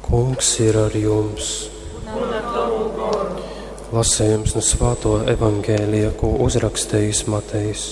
Kungs ir ar jums. Lasējums no Svēto evangēlija, ko uzrakstījis Matejs.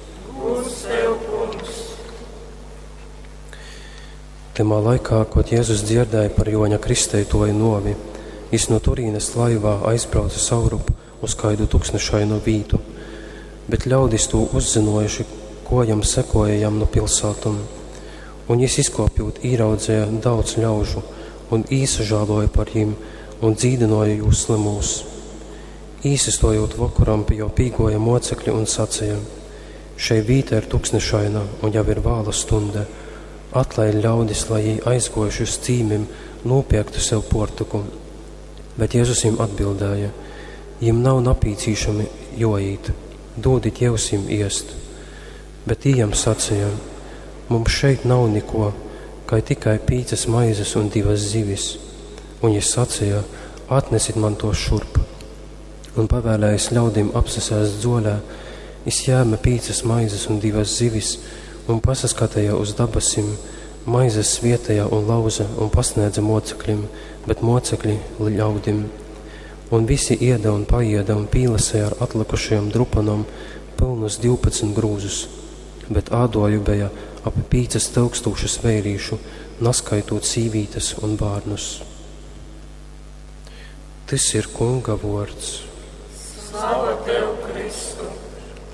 Tamā laikā, kad Jēzus dzirdēja par Joņa Kristētoja novi, viņš no turīnes laivā aizbrauca saurup uz kādu tūkstnešainu vītu, bet ļaudis to uzzinojuši, ko jam sekoja jam no pilsātum. Un viņš izkopjot īraudzēja daudz ļaužu un īsažāloja par jim un dzīdinoja jūs slimūs. Īsistojot vakaram pie jau pīgoja mocekļi un sacīja: šai vīta ir tūkstnešaina un jau ir vāla stunda. Atlaid ļaudis, lai jī aizgojuši uz cīmim, nopiektu sev portuku. Bet Jēzus jim atbildēja: jim nav napīcīšami joīt, dodit jevsim iest. Bet jām sacīja: mums šeit nav neko, kā tikai 5 maizes un 2 zivis. Un viņš sacīja: atnesit man to šurp. Un pavēlējis ļaudim apsasēst dzoļā, viņš ņēma 5 maizes un 2 zivis, un pasaskatīja uz dabasim, maizes vietējā un lauza un pasniedza mocekļiem, bet mocekļi ļaudim. Un visi ieda un paieda un pīlasēja ar atlikušajām drupanom pilnus 12 grūzus, bet ādoju bija ap 5000 veirīšu, naskaitot sīvītes un bārnus. Tas ir Kunga vārds. Slava tev,